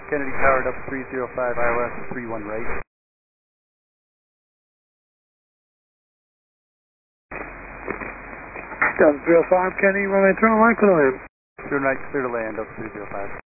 Kennedy Tower, up 305, ILS 31 right. Delta 305, Kennedy, runway 3 right, clear to land. Turn right, clear to land, up 305.